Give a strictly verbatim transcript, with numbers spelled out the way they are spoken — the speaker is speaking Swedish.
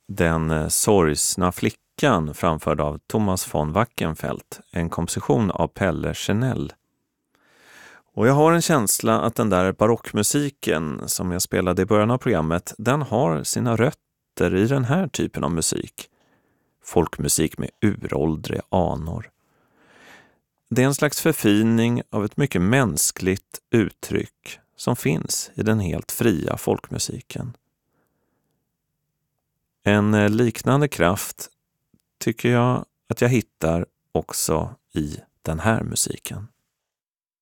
Den eh, sorgsna flickan framförd av Thomas von Wackenfeldt, en komposition av Pelle Schenell. Och jag har en känsla att den där barockmusiken som jag spelade i början av programmet, den har sina rötter i den här typen av musik. Folkmusik med uråldriga anor. Det är en slags förfining av ett mycket mänskligt uttryck som finns i den helt fria folkmusiken. En liknande kraft tycker jag att jag hittar också i den här musiken.